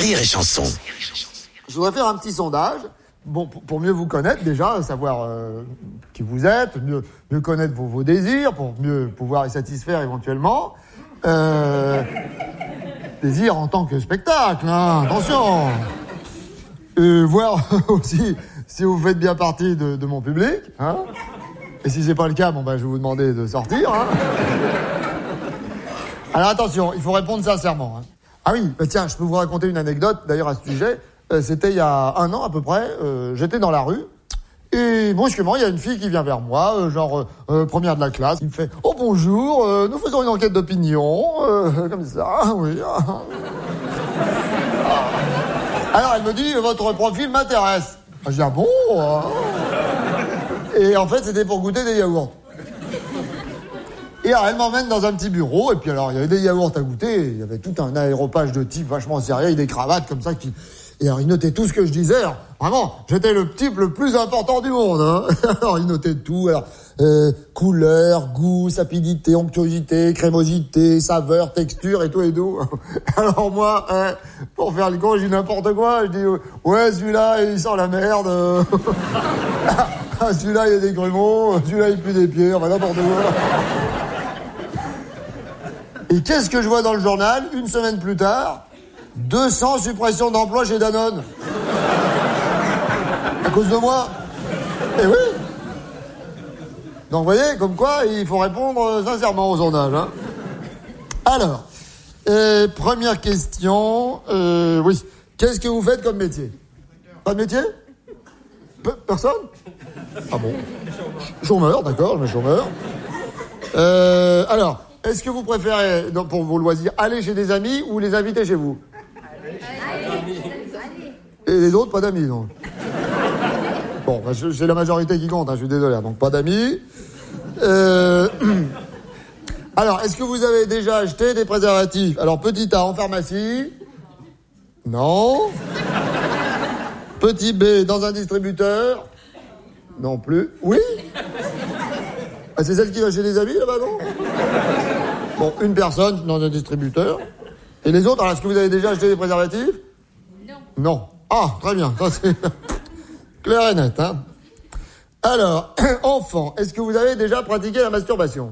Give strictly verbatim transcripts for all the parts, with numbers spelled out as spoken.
Rire et Chanson. Je voudrais faire un petit sondage. Bon, pour, pour mieux vous connaître déjà, savoir euh, qui vous êtes, mieux, mieux connaître vos, vos désirs, pour mieux pouvoir les satisfaire éventuellement. Euh, désirs en tant que spectacle, hein, attention. Euh, voir aussi si vous faites bien partie de, de mon public, hein. Et si c'est pas le cas, bon ben je vais vous demander de sortir, hein. Alors attention, il faut répondre sincèrement, hein. Ah oui, bah tiens, je peux vous raconter une anecdote d'ailleurs à ce sujet. Euh, c'était il y a un an à peu près, euh, j'étais dans la rue, et brusquement, il y a une fille qui vient vers moi, euh, genre euh, première de la classe, qui me fait « Oh bonjour, euh, nous faisons une enquête d'opinion, euh, comme ça, ah, oui. Ah. » Alors elle me dit « Votre profil m'intéresse. » Je dis « Ah bon hein. ?» Et en fait, c'était pour goûter des yaourts. Et alors, elle m'emmène dans un petit bureau, et puis alors, il y avait des yaourts à goûter, il y avait tout un aéropage de types vachement sérieux, avec des cravates comme ça, qui... Et alors, ils notaient tout ce que je disais. Alors, vraiment, j'étais le type le plus important du monde, hein. Alors, ils notaient tout. Alors, euh, couleur, goût, sapidité, onctuosité, crémosité, saveur, texture et tout et tout. Alors moi, hein, pour faire le con, je dis n'importe quoi. Je dis, ouais, celui-là, il sent la merde. Ah, celui-là, il y a des grumeaux. Celui-là, il pue des pieds. Enfin, n'importe quoi. Et qu'est-ce que je vois dans le journal, une semaine plus tard? deux cents suppressions d'emplois chez Danone. À cause de moi. Eh oui. Donc, vous voyez, comme quoi, il faut répondre sincèrement aux sondages, hein. Alors, euh, première question. Euh, oui. Qu'est-ce que vous faites comme métier? Pas de métier? Pe- Personne? Ah bon? Chômeur, d'accord, mais chômeur. Euh, alors, est-ce que vous préférez, donc, pour vos loisirs, aller chez des amis ou les inviter chez vous? Et les autres, pas d'amis, donc. Bon, bah, c'est la majorité qui compte, hein, je suis désolé. Donc, pas d'amis. Euh... Alors, est-ce que vous avez déjà acheté des préservatifs? Alors, petit A, en pharmacie. Non. Petit B, dans un distributeur. Non plus. Oui. Ah, c'est celle qui va chez les amis, là-bas, non? Bon, une personne dans un distributeur. Et les autres, alors, est-ce que vous avez déjà acheté des préservatifs? Non. Non. Ah, très bien. Ça, c'est clair et net, hein. Alors, enfant, est-ce que vous avez déjà pratiqué la masturbation?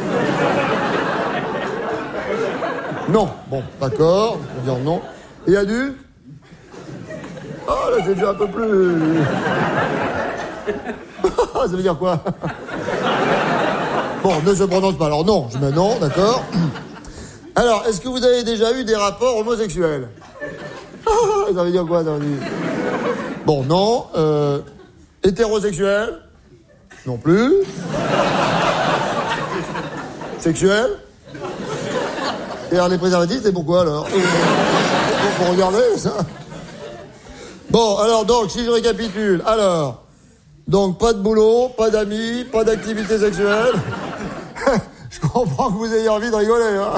Non. Bon, d'accord. Je vais dire non. Et adulte? Ah, là, c'est déjà un peu plus... Ça veut dire quoi? Bon, ne se prononce pas. Alors non, je mets non, d'accord. Alors, est-ce que vous avez déjà eu des rapports homosexuels? Ça veut dire quoi, ça veut dire... Bon, non. Euh, hétérosexuel? Non plus. Sexuel? Et alors, les préservatifs, c'est pourquoi, alors? Pour regarder, ça. Bon, alors, donc, si je récapitule, alors... Donc, pas de boulot, pas d'amis, pas d'activité sexuelle. Je comprends que vous ayez envie de rigoler, hein.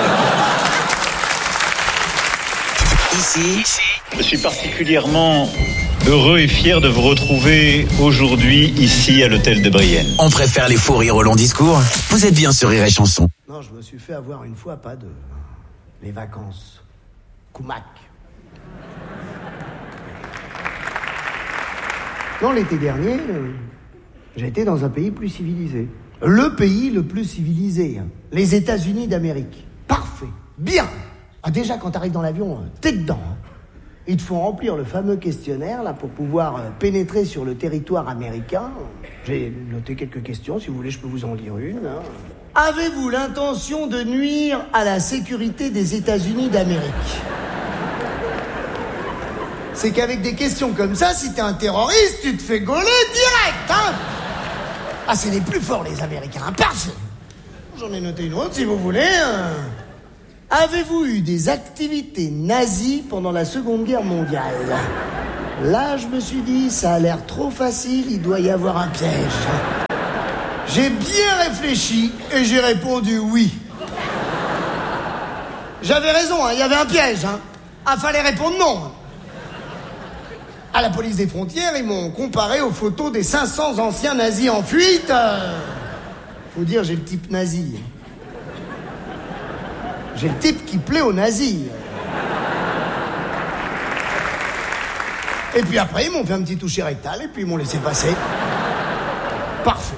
Ici, je suis particulièrement heureux et fier de vous retrouver aujourd'hui ici à l'hôtel de Brienne. On préfère les faux rires au long discours. Vous êtes bien sur Rire et Chanson. Non, je me suis fait avoir une fois, pas de... Les vacances. Koumak. Non, l'été dernier, euh, j'ai été dans un pays plus civilisé. Le pays le plus civilisé, hein. Les États-Unis d'Amérique. Parfait. Bien. Ah, déjà, quand t'arrives dans l'avion, euh, t'es dedans, hein. Ils te font remplir le fameux questionnaire, là, pour pouvoir euh, pénétrer sur le territoire américain. J'ai noté quelques questions, si vous voulez, je peux vous en lire une, hein. Avez-vous l'intention de nuire à la sécurité des États-Unis d'Amérique? C'est qu'avec des questions comme ça, si t'es un terroriste, tu te fais gauler direct, hein. Ah, c'est les plus forts, les Américains, parfait. J'en ai noté une autre, si vous voulez. Hein. Avez-vous eu des activités nazies pendant la Seconde Guerre mondiale? Là, je me suis dit, ça a l'air trop facile, il doit y avoir un piège. J'ai bien réfléchi et j'ai répondu oui. J'avais raison, hein, il y avait un piège, hein. Ah, fallait répondre non. À la police des frontières, ils m'ont comparé aux photos des cinq cents anciens nazis en fuite. Euh... Faut dire, j'ai le type nazi. J'ai le type qui plaît aux nazis. Et puis après, ils m'ont fait un petit toucher rectal et puis ils m'ont laissé passer. Parfait.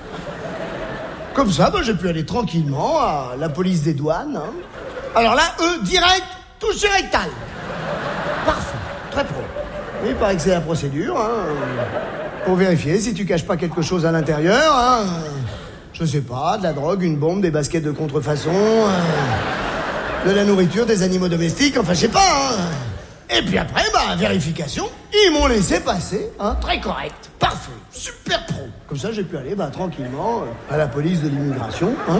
Comme ça, bah, j'ai pu aller tranquillement à la police des douanes. Hein. Alors là, eux, direct, toucher rectal. Parfait. Très pro. Oui, il paraît que c'est la procédure. Hein. Pour vérifier si tu caches pas quelque chose à l'intérieur. Hein. Je sais pas, de la drogue, une bombe, des baskets de contrefaçon, euh, de la nourriture, des animaux domestiques, enfin je sais pas. Hein. Et puis après, bah, vérification, ils m'ont laissé passer, hein, très correct, parfait, super pro. Comme ça, j'ai pu aller bah, tranquillement euh, à la police de l'immigration. Hein.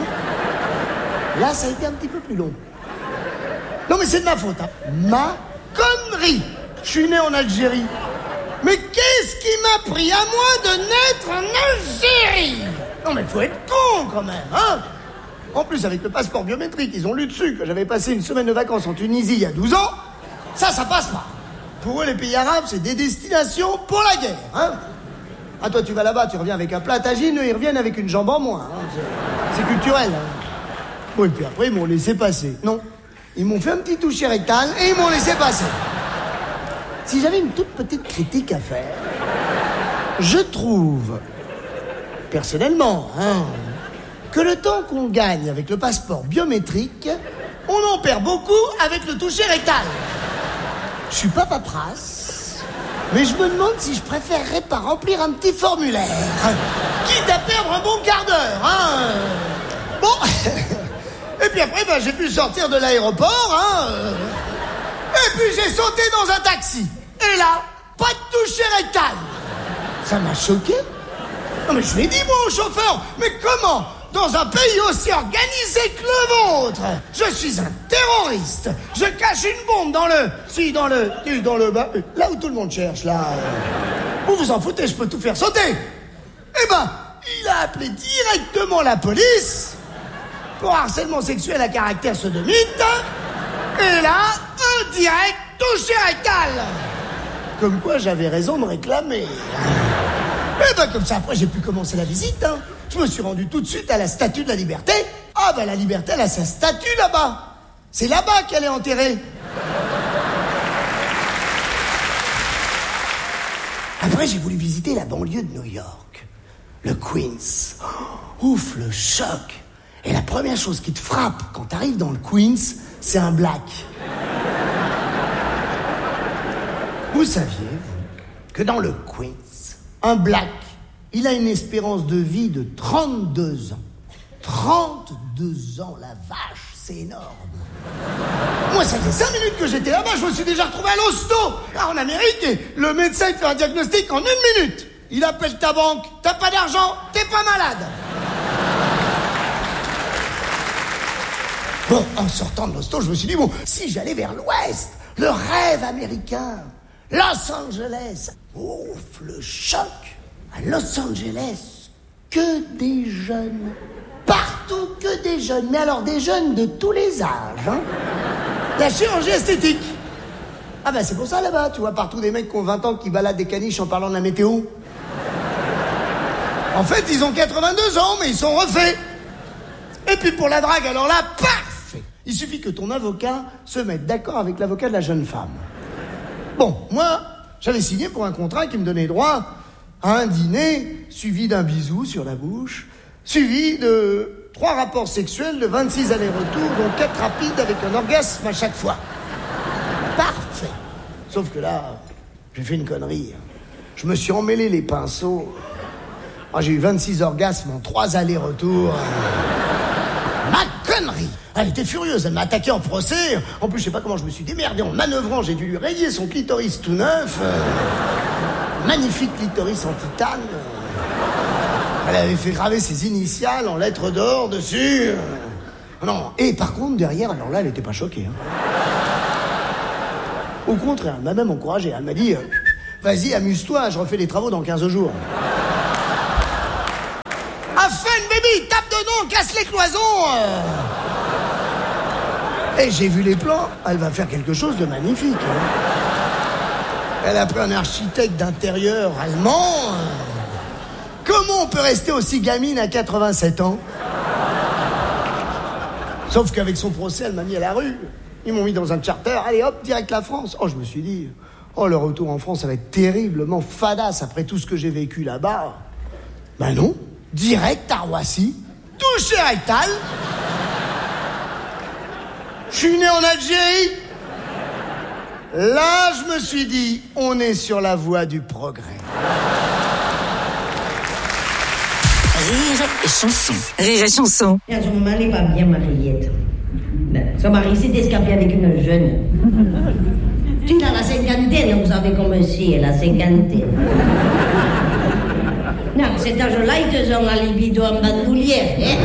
Là, ça a été un petit peu plus long. Non mais c'est de ma faute, hein. Ma connerie. Je suis né en Algérie. Mais qu'est-ce qui m'a pris à moi de naître en Algérie? Non mais faut être con quand même, hein. En plus, avec le passeport biométrique, ils ont lu dessus que j'avais passé une semaine de vacances en Tunisie il y a douze ans. Ça, ça passe pas. Pour eux, les pays arabes, c'est des destinations pour la guerre, hein. Ah, toi, tu vas là-bas, tu reviens avec un plat à tagine, eux, ils reviennent avec une jambe en moins, hein. C'est, c'est culturel, hein. Bon, et puis après, ils m'ont laissé passer. Non, ils m'ont fait un petit toucher rectal et ils m'ont laissé passer. Si j'avais une toute petite critique à faire, je trouve, personnellement, hein, que le temps qu'on gagne avec le passeport biométrique, on en perd beaucoup avec le toucher rectal. Je suis pas paperasse, mais je me demande si je préférerais pas remplir un petit formulaire, quitte à perdre un bon quart d'heure, hein. Bon, et puis après, ben, j'ai pu sortir de l'aéroport, hein. Et puis j'ai sauté dans un taxi. Et là, pas de toucher rectal. Ça m'a choqué. Non mais je l'ai dit moi au chauffeur. Mais comment, dans un pays aussi organisé que le vôtre, je suis un terroriste. Je cache une bombe dans le... Si, dans le... Dans le... Là où tout le monde cherche, là. Vous vous en foutez, je peux tout faire sauter. Eh ben, il a appelé directement la police pour harcèlement sexuel à caractère sodomite. Et là, un direct toucher rectal. Comme quoi j'avais raison de réclamer. Et ben comme ça, après j'ai pu commencer la visite. Hein. Je me suis rendu tout de suite à la Statue de la Liberté. Ah ben la Liberté, elle a sa statue là-bas. C'est là-bas qu'elle est enterrée. Après j'ai voulu visiter la banlieue de New York. Le Queens. Oh, ouf, le choc. Et la première chose qui te frappe quand t'arrives dans le Queens, c'est un black. Vous saviez, vous, que dans le Queens, un black, il a une espérance de vie de trente-deux ans. trente-deux ans, la vache, c'est énorme. Moi, ça fait cinq minutes que j'étais là-bas, je me suis déjà retrouvé à l'hosto. Ah, en Amérique, et le médecin, il fait un diagnostic en une minute. Il appelle ta banque, t'as pas d'argent, t'es pas malade. Bon, en sortant de l'hosto, je me suis dit, bon, si j'allais vers l'ouest, le rêve américain, Los Angeles. Ouf, le choc. À Los Angeles, que des jeunes. Partout que des jeunes. Mais alors des jeunes de tous les âges. Hein. La chirurgie esthétique. Ah ben c'est pour ça là-bas, tu vois, partout des mecs qui ont vingt ans qui baladent des caniches en parlant de la météo. En fait, ils ont quatre-vingt-deux ans, mais ils sont refaits. Et puis pour la drague, alors là, parfait. Il suffit que ton avocat se mette d'accord avec l'avocat de la jeune femme. Bon, moi, j'avais signé pour un contrat qui me donnait droit à un dîner, suivi d'un bisou sur la bouche, suivi de trois rapports sexuels de vingt-six allers-retours, dont quatre rapides avec un orgasme à chaque fois. Parfait. Sauf que là, j'ai fait une connerie. Je me suis emmêlé les pinceaux. Ah, j'ai eu vingt-six orgasmes en trois allers-retours. Ma connerie. Elle était furieuse, elle m'a attaqué en procès. En plus, je sais pas comment je me suis démerdé en manœuvrant. J'ai dû lui rayer son clitoris tout neuf. Euh, magnifique clitoris en titane. Elle avait fait graver ses initiales en lettres d'or dessus. Non. Et par contre, derrière, alors là, elle était pas choquée. Hein. Au contraire, elle m'a même encouragé. Elle m'a dit, euh, vas-y, amuse-toi, je refais les travaux dans quinze jours. Afin, baby, tape dedans, casse les cloisons. Euh... Et j'ai vu les plans, elle va faire quelque chose de magnifique. Hein. Elle a pris un architecte d'intérieur allemand. Comment on peut rester aussi gamine à quatre-vingt-sept ans? Sauf qu'avec son procès, elle m'a mis à la rue. Ils m'ont mis dans un charter, allez hop, direct la France. Oh, je me suis dit, Oh, le retour en France, ça va être terriblement fadasse après tout ce que j'ai vécu là-bas. Ben non, direct à Roissy, touché rectal. Je suis né en Algérie. Là, je me suis dit, on est sur la voie du progrès. Rire et chanson. Rire et chanson. Son mari n'est pas bien, Mariette. Son mari s'est escapé avec une jeune. Tu as la cinquantaine, vous savez comme c'est, la cinquantaine. Non, cet âge-là, ils te ont la libido en bandoulière, hein.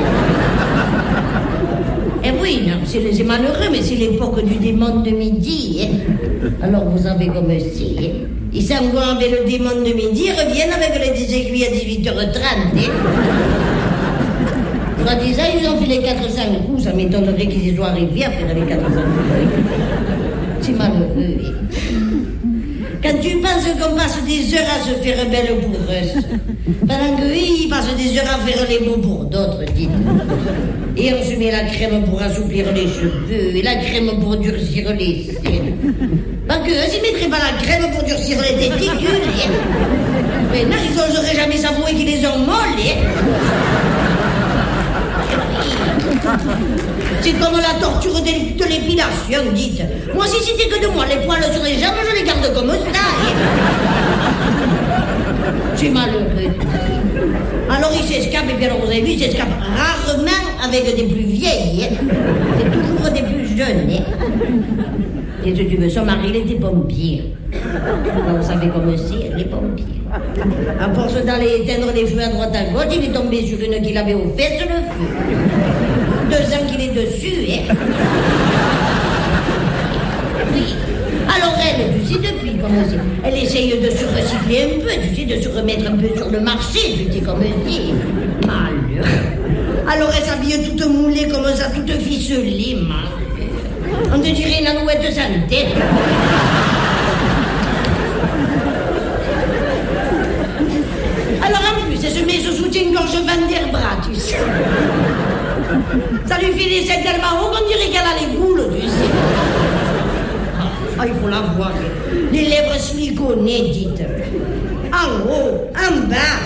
Eh oui, non, c'est, c'est malheureux, mais c'est l'époque du démon de midi, hein. Alors vous savez comme c'est, hein. Ils s'en vont avec le démon de midi, reviennent avec les aiguilles à dix-huit heures trente, hein. Soit-disant, ils ont fait les quatre cents coups, ça m'étonnerait qu'ils y soient arrivés à faire les quatre cents coups. C'est malheureux. Quand tu penses qu'on passe des heures à se faire belle bourreuse, pendant qu'eux, ils passent des heures à faire les beaux pour d'autres, dites. Et on se met la crème pour assouplir les cheveux, et la crème pour durcir les seins. Pas qu'eux, s'ils mettraient pas la crème pour durcir les testicules, hein. Mais non, ils n'oseraient jamais s'avouer qu'ils les ont molles, hein. C'est comme la torture de l'épilation, dites. Moi, si c'était que de moi, les poils sur les jambes, je les garde comme ça. C'est malheureux. Alors, il s'escape, et puis alors, vous avez vu, il s'escape rarement avec des plus vieilles. C'est toujours des plus jeunes. Et si tu veux, son mari, il était pompier. Vous savez comme c'est, les pompiers. À force d'aller éteindre les feux à droite à gauche, il est tombé sur une qu'il avait aux fesses, le feu. Deux ans qu'il est dessus, hein. Oui. Alors elle, tu sais, depuis, comment c'est, elle essaye de se recycler un peu, tu sais, de se remettre un peu sur le marché, tu sais, comme c'est. Malheur. Alors elle s'habille toute moulée comme ça, toute ficelée, malheur. On te dirait une alouette sans tête. Alors en plus, elle se met sous soutien-gorge Van der Bras, tu sais. Ça lui fait des seins tellement hauts qu'on dirait qu'elle a les boules, tu sais. Ah, il faut la voir. Les lèvres siliconées, dites. En haut, en bas.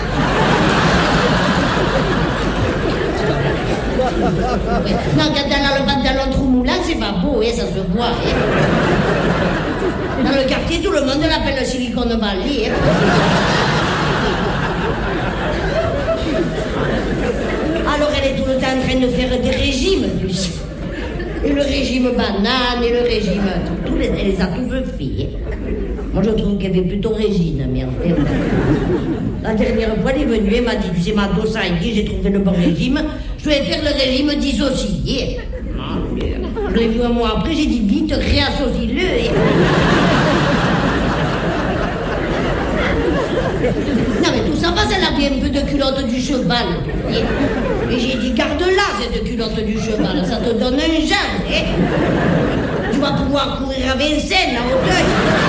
Non, quand elle a le pantalon trop moulant, c'est pas beau, hein, ça se voit. Hein. Dans le quartier, tout le monde l'appelle Silicon Valley. Hein. Alors elle est tout le temps en train de faire des régimes, tu sais. Et le régime banane, et le régime... Tout les, elle les a tous fait. Moi, je trouve qu'elle fait plutôt Régine, merde. La dernière fois, elle est venue, elle m'a dit, tu sais, ma dos, ça y est, j'ai trouvé le bon régime. Je vais faire le régime dissocié. Je l'ai vu un mois après, j'ai dit, vite, réassocie-le. Non, mais tout ça passe, elle a bien un peu de culotte du cheval. Et j'ai dit, garde-la, cette culotte du cheval, ça te donne un genre, hein. Tu vas pouvoir courir à Vincennes, à Hauteuil.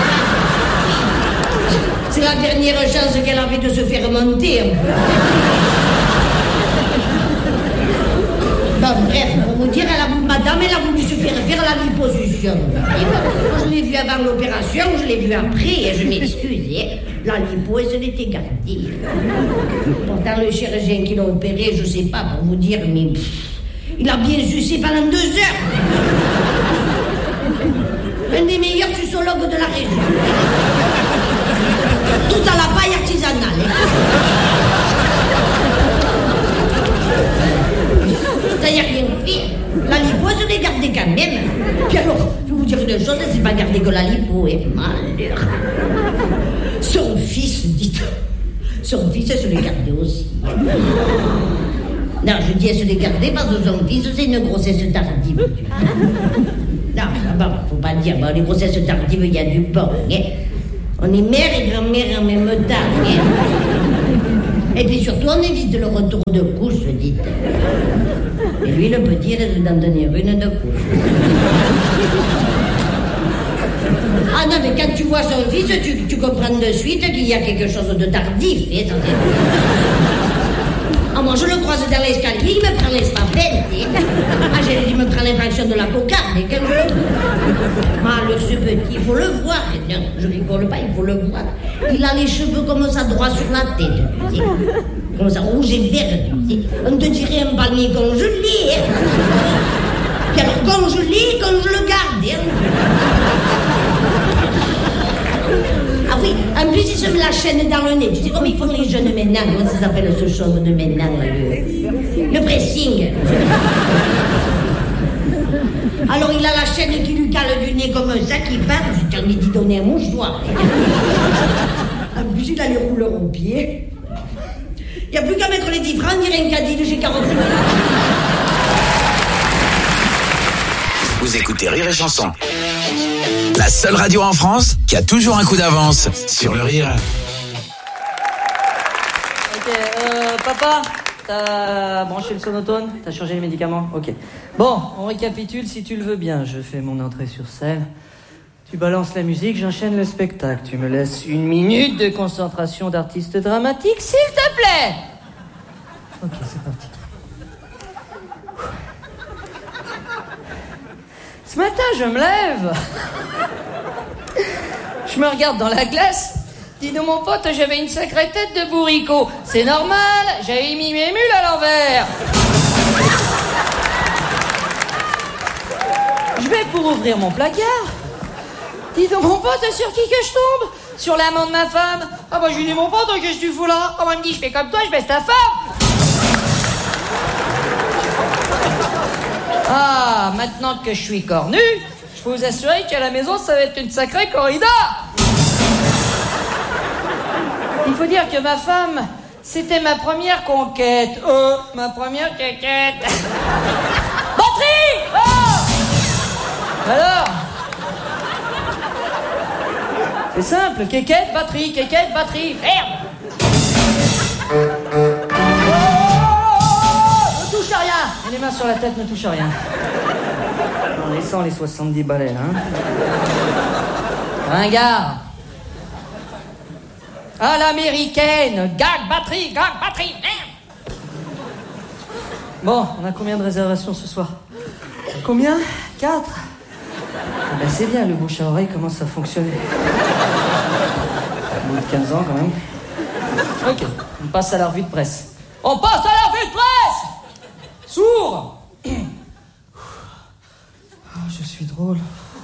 C'est la dernière chance qu'elle avait de se faire monter un peu. Bon, bref, pour vous dire, elle a, madame, elle a voulu se faire faire la liposuction. Je l'ai vue avant l'opération, je l'ai vue après, et je m'excuse, hein. La lipo, elle se l'était gardée. Pourtant, le chirurgien qui l'a opéré, je sais pas pour vous dire, mais pff, il a bien sucé pendant deux heures. Un des meilleurs sucologues de la région. Tout à la paille artisanale. Ça y a rien fait. La lipo, elle se l'est gardée quand même. Puis alors, je vais vous dire une chose, elle s'est pas gardée que la lipo, et malheur. Son fils, dites. Son fils, elle se l'est gardé aussi. Non, je dis elle se l'est gardé parce que son fils, c'est une grossesse tardive. Non, bon, faut pas dire, bon, les grossesses tardives, il y a du bon, hein. On est mère et grand-mère en même temps, hein. Et puis surtout, on évite le retour de couche, dites. Et lui, le petit, il risque d'en tenir une de couche. Ah non, mais quand tu vois son fils, tu, tu comprends de suite qu'il y a quelque chose de tardif. Hein, en moi, je le croise dans l'escalier, il me prend les spapètes. Ah, j'ai dû me prendre l'infraction de la cocarde. Et quel je le trouve. Malheur ce petit, il faut le voir. Non, je rigole pas, il faut le voir. Il a les cheveux comme ça, droit sur la tête, tu sais. Comme ça, rouge et vert, tu sais. On te dirait un palmier congelé. Hein. Puis alors, congelé, quand je le garde. Hein. Ah oui, en plus, il se met la chaîne dans le nez. Tu sais comme ils font les jeunes maintenant. Comment ça s'appelle ce chose de maintenant, là, le, le pressing. Alors, il a la chaîne qui lui cale du nez comme ça, qui part. J'ai envie d'y donner un mouchoir. En plus, il a les rouleurs aux pieds. Il n'y a plus qu'à mettre les dix francs, on dirait un caddie de chez Carrefour. Vous écoutez Rire et Chanson. La seule radio en France qui a toujours un coup d'avance sur le rire. Ok, euh, papa, t'as branché le sonotone? T'as changé les médicaments? Ok. Bon, on récapitule si tu le veux bien. Je fais mon entrée sur scène. Tu balances la musique, j'enchaîne le spectacle. Tu me laisses une minute de concentration d'artiste dramatique, s'il te plaît. Ok, c'est parti. Ce matin, je me lève. Je me regarde dans la glace. Dis donc, mon pote, j'avais une sacrée tête de bourricot. C'est normal, j'avais mis mes mules à l'envers. Je vais pour ouvrir mon placard. Dis donc, mon pote, sur qui que je tombe? Sur l'amant de ma femme. Ah bah, je lui dis, mon pote, qu'est-ce que tu fous là? Ah bah, il me dit, je fais comme toi, je baisse ta femme. Ah, maintenant que je suis cornu, je peux vous assurer qu'à la maison, ça va être une sacrée corrida. Il faut dire que ma femme, c'était ma première conquête. Euh, ma première conquête. Batterie! Oh! Alors? C'est simple, quéquette, batterie, quéquette, batterie. Merde! Ne touche à rien. Et les mains sur la tête, ne touche à rien. En laissant les soixante-dix balais, hein. Ringard. À l'américaine. Gag, batterie, gag, batterie. Merde. Bon, on a combien de réservations ce soir? Combien? Quatre? Ah ben c'est bien, le bouche à oreille commence à fonctionner. Au bout de quinze ans, quand même. Ok, on passe à la revue de presse. On passe à la revue de presse! Sourd! Oh, je suis drôle.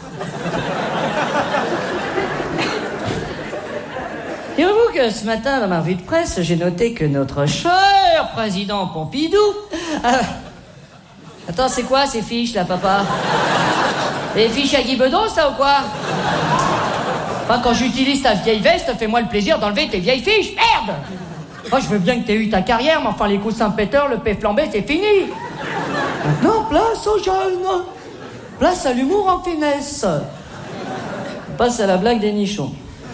Direz-vous que ce matin, dans ma revue de presse, j'ai noté que notre cher président Pompidou... Euh... Attends, c'est quoi ces fiches, là, papa? Les fiches à Guy Bedos, ça, ou quoi? Enfin, quand j'utilise ta vieille veste, fais-moi le plaisir d'enlever tes vieilles fiches. Merde! Oh, je veux bien que t'aies eu ta carrière, mais enfin, les coups Saint-Péter, le paix flambé, c'est fini. Maintenant, place aux jeunes. Place à l'humour en finesse. On passe à la blague des nichons.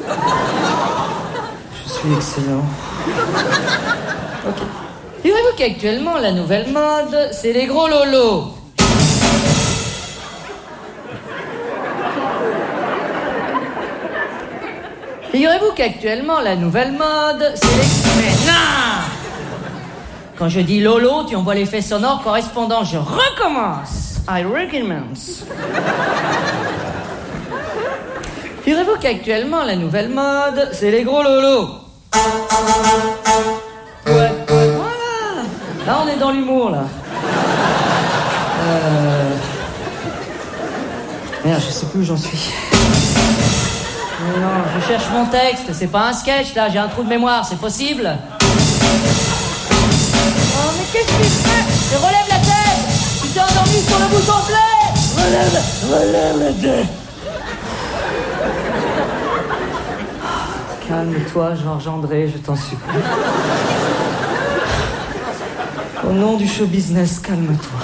Je suis excellent. Ok. Direz-vous qu'actuellement, la nouvelle mode, c'est les gros lolos. Figurez-vous qu'actuellement, la nouvelle mode, c'est les... Mais non! Quand je dis lolo, tu envoies l'effet sonore correspondant. Je recommence. I recommence. Figurez-vous qu'actuellement, la nouvelle mode, c'est les gros lolos. Ouais, voilà. Là, on est dans l'humour, là. Euh... Merde, je sais plus où j'en suis. Non, je cherche mon texte, c'est pas un sketch là, j'ai un trou de mémoire, c'est possible? Oh, mais qu'est-ce que tu fais? Je relève la tête! Tu t'es endormi sur le bouton play! Relève, relève la tête! Calme-toi, Georges André, je t'en supplie. Au nom du show business, calme-toi.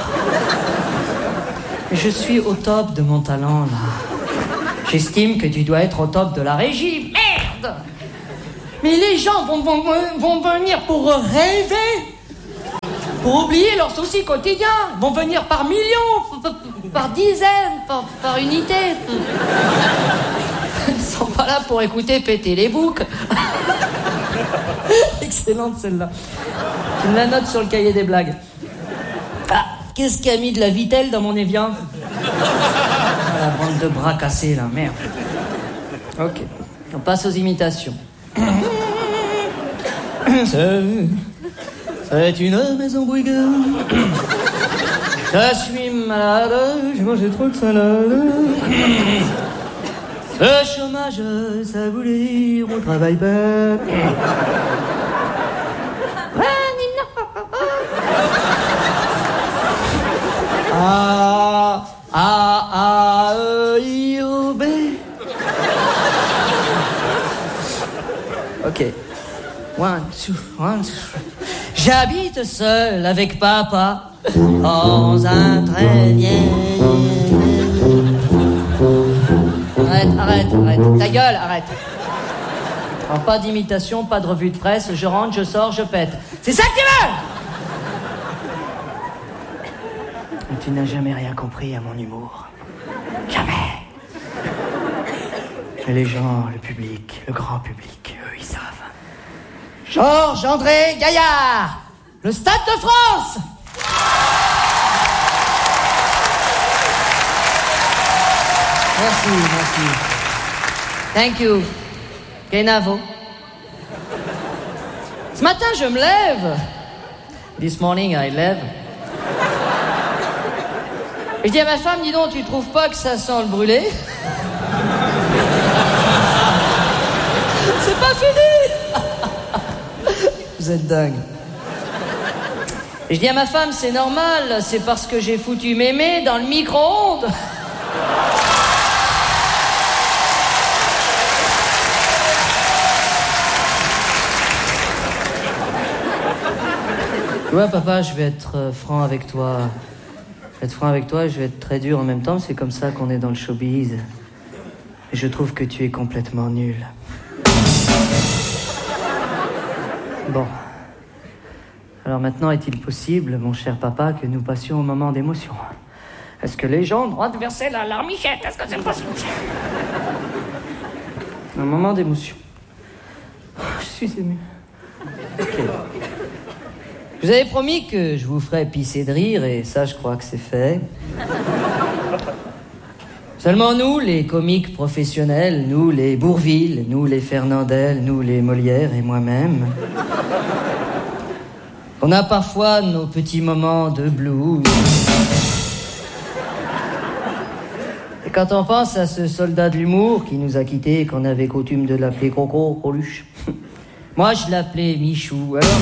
Je suis au top de mon talent là. J'estime que tu dois être au top de la régie. Merde! Mais les gens vont, vont, vont venir pour rêver, pour oublier leurs soucis quotidiens. Vont venir par millions, par dizaines, par, par unités. Ils sont pas là pour écouter péter les boucs. Excellente celle-là. Tu me la notes sur le cahier des blagues. Ah, qu'est-ce qui a mis de la vitelle dans mon Evian? Ah, la bande de bras cassés, là, merde. Ok, on passe aux imitations. C'est, c'est une maison bruyante. Je suis malade, j'ai mangé trop de salade. Le chômage, ça voulait dire on travaille pas. A, A, A, E, I, O, B. Ok. One, two, one, two. J'habite seul avec papa dans un très vieil. Arrête, arrête, arrête. Ta gueule, arrête. Alors, pas d'imitation, pas de revue de presse. Je rentre, je sors, je pète. C'est ça que tu veux? Tu n'as jamais rien compris à mon humour. Jamais. Et les gens, le public, le grand public, eux, ils savent. Georges-André Gaillard, le Stade de France. Merci, merci. Thank you. Kenavo. Ce matin, je me lève. This morning, I lève. Et je dis à ma femme, dis donc, tu trouves pas que ça sent le brûlé? C'est pas fini. Vous êtes dingue. Et je dis à ma femme, c'est normal, c'est parce que j'ai foutu mémé dans le micro-ondes. Tu vois, papa, je vais être euh, franc avec toi. Je vais être franc avec toi, je vais être très dur en même temps. C'est comme ça qu'on est dans le showbiz. Et je trouve que tu es complètement nul. Bon. Alors maintenant, est-il possible, mon cher papa, que nous passions au moment d'émotion? Est-ce que les gens ont le droit de verser la larmichette? Est-ce que c'est possible? Un moment d'émotion. Je suis ému. Ok. Je vous avais promis que je vous ferais pisser de rire, et ça, je crois que c'est fait. Seulement nous, les comiques professionnels, nous, les Bourvil, nous, les Fernandel, nous, les Molière et moi-même, on a parfois nos petits moments de blues. Et quand on pense à ce soldat de l'humour qui nous a quittés et qu'on avait coutume de l'appeler Coco Coluche, moi, je l'appelais Michou, alors...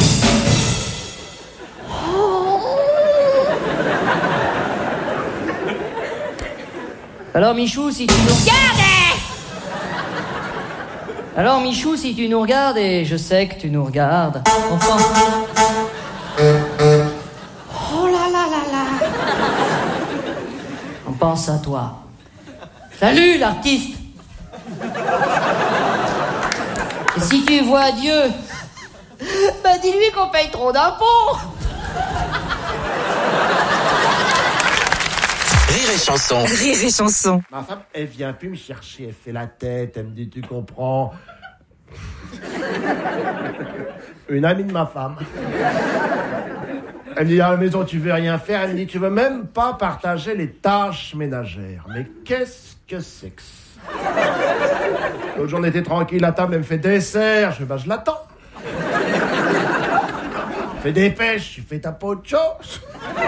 Alors Michou, si tu nous regardes, alors Michou, si tu nous regardes, et je sais que tu nous regardes, on pense... Oh là là là là. On pense à toi. Salut l'artiste. Et si tu vois Dieu, bah dis-lui qu'on paye trop d'impôts. Rire et chanson. Rire et chanson. Ma femme, elle vient plus me chercher, elle fait la tête, elle me dit, tu comprends. Une amie de ma femme. Elle me dit, à la maison, tu veux rien faire. Elle me dit, tu veux même pas partager les tâches ménagères. Mais qu'est-ce que c'est que ça? L'autre jour, on était tranquille, la table, elle me fait dessert. Je fais, bah, je l'attends. Fais des pêches, tu fais ta peau de chose.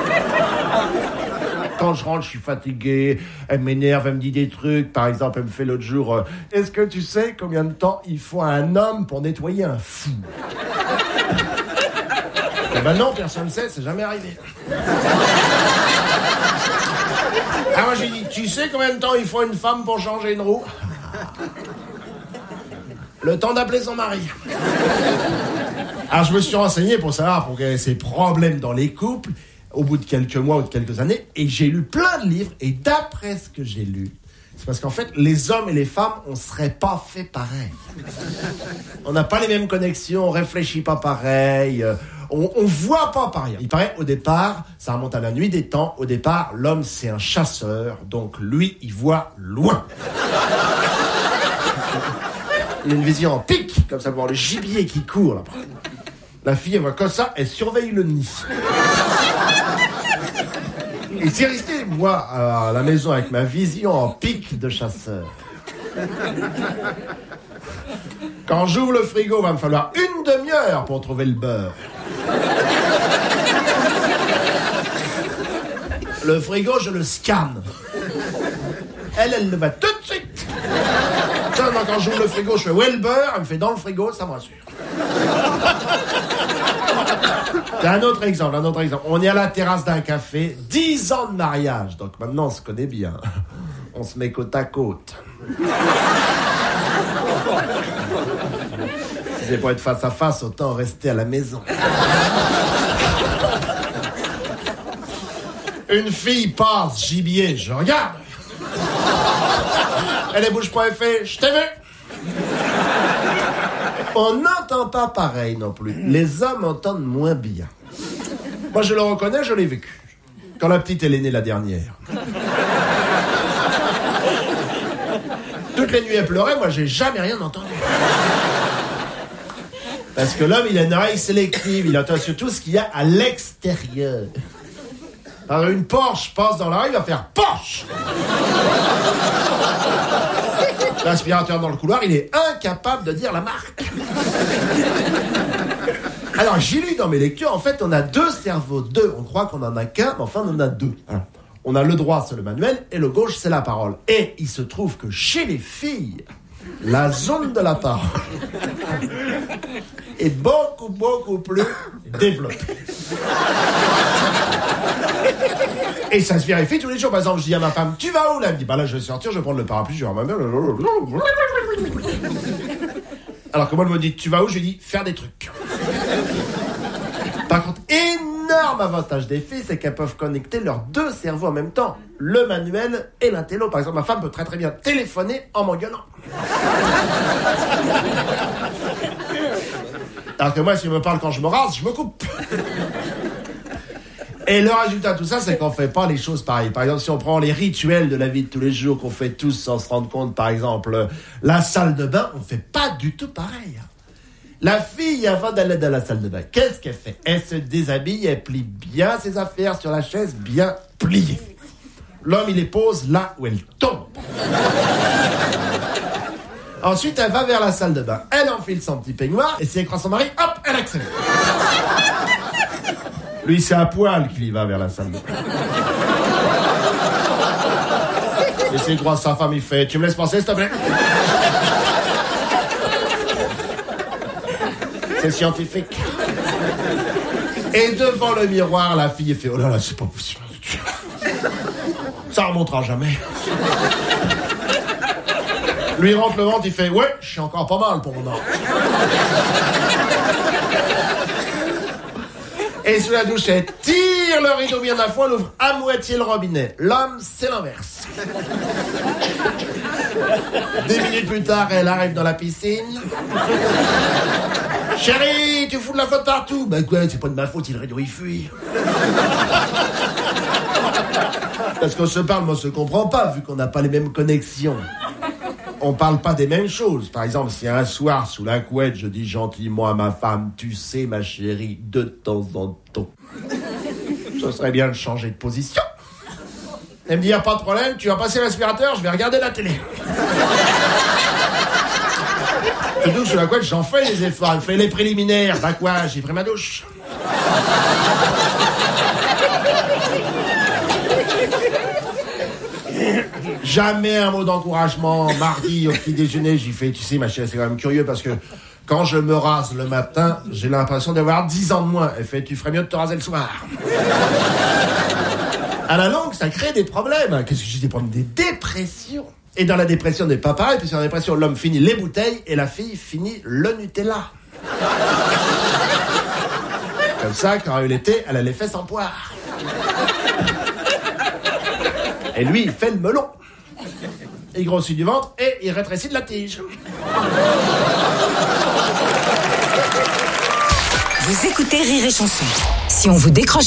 Quand je rentre, je suis fatigué, elle m'énerve, elle me dit des trucs. Par exemple, elle me fait l'autre jour, euh, est-ce que tu sais combien de temps il faut à un homme pour nettoyer un fou? Eh ben non, personne ne sait, c'est jamais arrivé. Ah, moi j'ai dit, tu sais combien de temps il faut à une femme pour changer une roue? Le temps d'appeler son mari. Alors je me suis renseigné pour savoir pour quels ces problèmes dans les couples au bout de quelques mois ou de quelques années, et j'ai lu plein de livres, et d'après ce que j'ai lu, c'est parce qu'en fait, les hommes et les femmes, on serait pas fait pareil. On n'a pas les mêmes connexions, on réfléchit pas pareil, on, on voit pas pareil. Il paraît, au départ, ça remonte à la nuit des temps, au départ, l'homme c'est un chasseur, donc lui, il voit loin. Il a une vision en pic, comme ça, pour voir le gibier qui court là-bas. La fille, elle voit comme ça, elle surveille le nid. Et c'est resté, moi, à la maison avec ma vision en pic de chasseur. Quand j'ouvre le frigo, il va me falloir une demi-heure pour trouver le beurre. Le frigo, je le scanne. Elle, elle le va tout de suite. Seulement quand j'ouvre le frigo, je fais « où est le beurre ?» Elle me fait « dans le frigo », ça me rassure. C'est un autre exemple, un autre exemple. On est à la terrasse d'un café, dix ans de mariage. Donc maintenant, on se connaît bien. On se met côte à côte. Si c'est pour être face à face, autant rester à la maison. Une fille passe, gibier, je regarde. Elle est bouge pas et fait, je t'ai vu. On n'entend pas pareil non plus. Les hommes entendent moins bien. Moi, je le reconnais, je l'ai vécu. Quand la petite, elle est née la dernière. Toutes les nuits, elle pleurait, moi, j'ai jamais rien entendu. Parce que l'homme, il a une oreille sélective, il entend sur tout ce qu'il y a à l'extérieur. Alors, une Porsche passe dans l'oreille, il va faire Porsche. L'aspirateur dans le couloir, il est incapable de dire la marque. Alors, j'ai lu dans mes lectures, en fait, on a deux cerveaux, deux. On croit qu'on en a qu'un, mais enfin, on en a deux. Alors, on a le droit, c'est le manuel, et le gauche, c'est la parole. Et il se trouve que chez les filles, la zone de la parole est beaucoup, beaucoup plus développée. Et ça se vérifie tous les jours. Par exemple, je dis à ma femme, tu vas où là? Elle me dit, bah là, je vais sortir, je vais prendre le parapluie, je vais ma mère. Alors que moi, elle me dit, tu vas où? Je lui dis, faire des trucs. Par contre, énorme avantage des filles, c'est qu'elles peuvent connecter leurs deux cerveaux en même temps. Le manuel et l'intello. Par exemple, ma femme peut très très bien téléphoner en m'engueulant. Alors que moi, si elle me parle quand je me rase, je me coupe. Et le résultat de tout ça, c'est qu'on fait pas les choses pareilles. Par exemple, si on prend les rituels de la vie de tous les jours qu'on fait tous sans se rendre compte, par exemple, la salle de bain, on fait pas du tout pareil. La fille, avant d'aller dans la salle de bain, qu'est-ce qu'elle fait? Elle se déshabille, elle plie bien ses affaires sur la chaise, bien pliée. L'homme, il les pose là où elle tombe. Ensuite, elle va vers la salle de bain. Elle enfile son petit peignoir, et si elle croise son mari, hop, elle accélère. Lui, c'est à poil qu'il y va vers la salle de bain. Et s'il croise sa femme, il fait, tu me laisses passer, s'il te plaît? C'est scientifique. Et devant le miroir, la fille fait, oh là là, c'est pas possible. Ça remontera jamais. Lui rentre le ventre, il fait, ouais, je suis encore pas mal pour mon âge. Et sous la douche, elle tire le rideau bien à fond, elle ouvre à moitié le robinet. L'homme, c'est l'inverse. Dix minutes plus tard, elle arrive dans la piscine. Chérie, tu fous de la faute partout. Ben quoi, c'est pas de ma faute si le rideau il fuit. Parce qu'on se parle, mais on se comprend pas, vu qu'on n'a pas les mêmes connexions. On parle pas des mêmes choses. Par exemple, si un soir, sous la couette, je dis gentiment à ma femme, tu sais, ma chérie, de temps en temps, ce serait bien de changer de position. Elle me dit, y a pas de problème, tu vas passer l'aspirateur, je vais regarder la télé. Et donc, sous la couette, j'en fais les efforts, elle fait les préliminaires. Bah quoi, j'ai pris ma douche. Jamais un mot d'encouragement. Mardi, au petit déjeuner, j'y fais, tu sais, ma chérie, c'est quand même curieux parce que quand je me rase le matin, j'ai l'impression d'avoir dix ans de moins. Elle fait, tu ferais mieux de te raser le soir. À la longue, ça crée des problèmes. Qu'est-ce que j'ai des problèmes? Des dépressions. Et dans la dépression, n'est pas pareil, puisque dans la dépression, l'homme finit les bouteilles et la fille finit le Nutella. Comme ça, quand elle était, elle a les fesses en poire. Et lui, il fait le melon. Il grossit du ventre et il rétrécit de la tige. Vous écoutez Rire et Chanson. Si on vous décroche